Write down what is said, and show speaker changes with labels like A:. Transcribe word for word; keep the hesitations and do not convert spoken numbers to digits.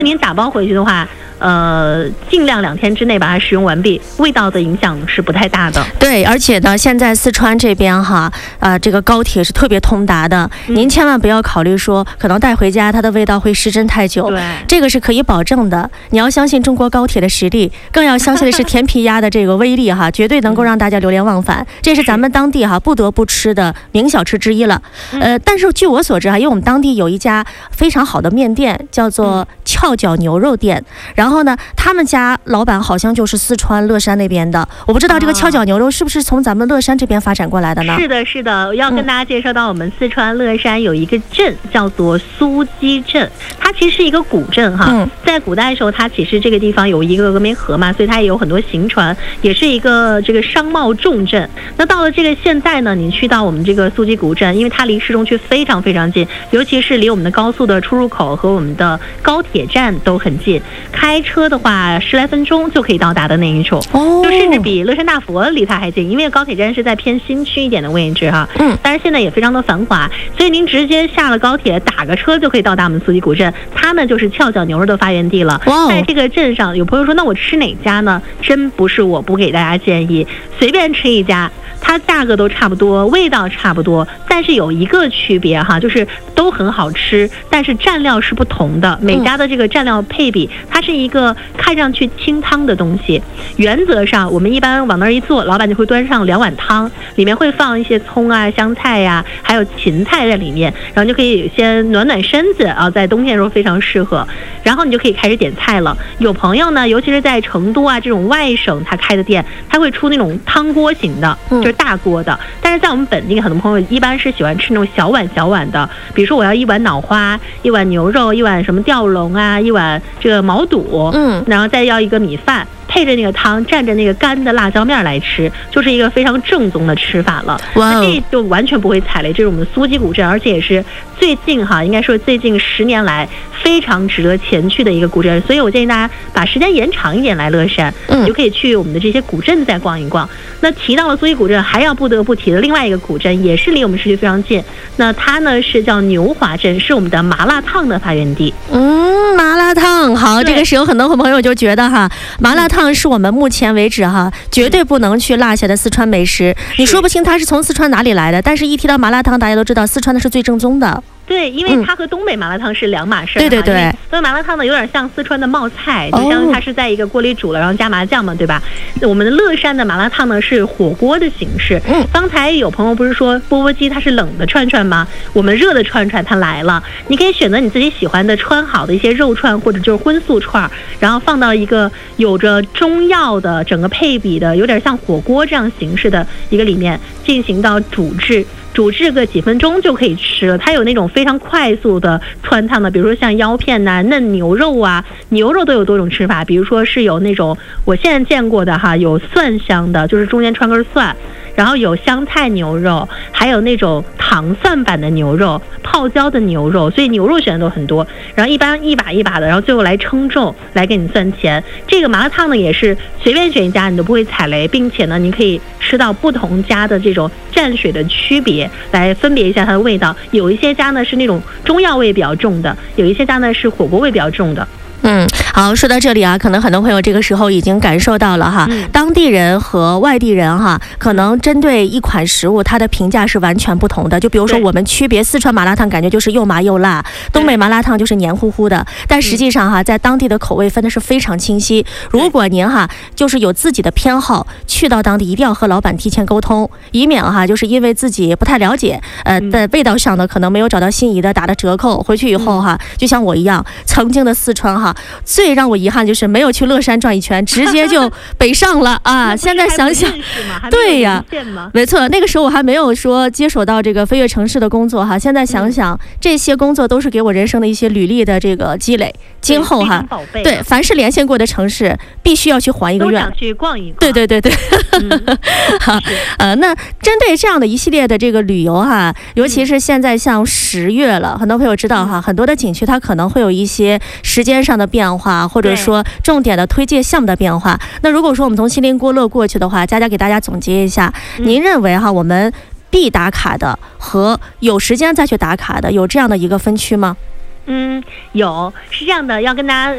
A: 您打包回去的话，呃，尽量两天之内把它使用完毕，味道的影响是不太大的。
B: 对，而且呢，现在四川这边哈，呃，这个高铁是特别通达的，嗯、您千万不要考虑说可能带回家它的味道会失真太久，
A: 对，
B: 这个是可以保证的。你要相信中国高铁的实力，更要相信的是甜皮鸭的这个威力哈，绝对能够让大家流连忘返。这是咱们当地哈不得不吃的名小吃之一了。呃，但是据我所知哈，因为我们当地有一家非常好的面店，叫做翘脚牛肉店，然后呢，他们家老板好像就是四川乐山那边的，我不知道这个翘脚牛肉是不是从咱们乐山这边发展过来的呢？
A: 是的，是的，要跟大家介绍到我们四川乐山有一个镇叫做苏鸡镇，它其实是一个古镇哈。嗯、在古代的时候，它其实这个地方有一个峨眉河嘛，所以它也有很多行船，也是一个这个商贸重镇。那到了这个现在呢，你去到我们这个苏鸡古镇，因为它离市中区非常非常近，尤其是离我们的高速的出入口和我们的高铁站都很近，开车的话十来分钟就可以到达的那一处，哦、就甚至比乐山大佛离它还近，因为高铁站是在偏新区一点的位置哈。嗯，但是现在也非常的繁华，所以您直接下了高铁，打个车就可以到达我们苏鸡古镇，它呢就是翘脚牛肉的发源地了。哇，在这个镇上，有朋友说，那我吃哪家呢？真不是我不给大家建议，随便吃一家。它价格都差不多，味道差不多，但是有一个区别哈，就是都很好吃，但是蘸料是不同的。每家的这个蘸料配比，它是一个看上去清汤的东西。原则上，我们一般往那儿一坐，老板就会端上两碗汤，里面会放一些葱啊、香菜呀、啊，还有芹菜在里面，然后就可以先暖暖身子啊，在冬天的时候非常适合。然后你就可以开始点菜了。有朋友呢，尤其是在成都啊这种外省他开的店，他会出那种汤锅型的，就是大锅的。但是在我们本地，很多朋友一般是喜欢吃那种小碗小碗的，比如说我要一碗脑花，一碗牛肉，一碗什么吊龙啊，一碗这个毛肚，嗯，然后再要一个米饭，配着那个汤，蘸着那个干的辣椒面来吃，就是一个非常正宗的吃法了。哇，这就完全不会踩雷。这是我们苏鸡古镇，而且也是最近哈，应该说最近十年来非常值得前去的一个古镇。所以我建议大家把时间延长一点来乐山，嗯，你就可以去我们的这些古镇再逛一逛。那提到了苏鸡古镇，还要不得不提的另外一个古镇，也是离我们市区非常近。那它呢是叫牛华镇，是我们的麻辣烫的发源地。
B: 嗯，麻辣烫好，这个是有很多朋友就觉得哈，麻辣烫是我们目前为止哈绝对不能去落下的四川美食。你说不清它是从四川哪里来的，但是一提到麻辣烫，大家都知道四川的是最正宗的。
A: 对，因为它和东北麻辣烫是两码事。
B: 对对对，
A: 东北麻辣烫呢有点像四川的冒菜，就相当于它是在一个锅里煮了，然后加麻酱嘛，对吧？我们的乐山的麻辣烫呢是火锅的形式。嗯，刚才有朋友不是说钵钵鸡它是冷的串串吗？我们热的串串它来了，你可以选择你自己喜欢的穿好的一些肉串或者就是荤素串，然后放到一个有着中药的整个配比的，有点像火锅这样形式的一个里面进行到煮制。煮制个几分钟就可以吃了，它有那种非常快速的汆烫的，比如说像腰片呐、啊、嫩牛肉啊，牛肉都有多种吃法，比如说是有那种我现在见过的哈，有蒜香的，就是中间穿根蒜，然后有香菜牛肉，还有那种糖蒜版的牛肉、泡椒的牛肉，所以牛肉选的都很多。然后一般一把一把的，然后最后来称重来给你算钱。这个麻辣烫呢也是随便选一家你都不会踩雷，并且呢你可以吃到不同家的这种蘸水的区别，来分别一下它的味道。有一些家呢是那种中药味比较重的，有一些家呢是火锅味比较重的。
B: 嗯，好，说到这里啊，可能很多朋友这个时候已经感受到了哈，嗯、当地人和外地人哈，可能针对一款食物，它的评价是完全不同的。就比如说我们区别四川麻辣烫，感觉就是又麻又辣，东北麻辣烫就是黏糊糊的，但实际上哈，在当地的口味分的是非常清晰。如果您哈就是有自己的偏好，去到当地一定要和老板提前沟通，以免哈就是因为自己不太了解，呃，在味道上呢可能没有找到心仪的，打了折扣，回去以后哈，就像我一样，曾经的四川哈。最让我遗憾就是没有去乐山转一圈，直接就北上了啊！现在想想，对呀，没错，那个时候我还没有说接手到这个飞跃城市的工作哈。现在想想，嗯、这些工作都是给我人生的一些履历的这个积累。今后哈，对，凡是连线过的城市，必须要去还一个愿，
A: 都想去逛一逛。
B: 对对对对，嗯、好，呃，那针对这样的一系列的这个旅游哈，尤其是现在像十月了，很多朋友知道哈，很多的景区它可能会有一些时间上的变化，或者说重点的推荐项目的变化。那如果说我们从锡林郭勒过去的话，佳佳给大家总结一下，嗯、您认为哈我们必打卡的和有时间再去打卡的有这样的一个分区吗？
A: 嗯，有，是这样的，要跟大家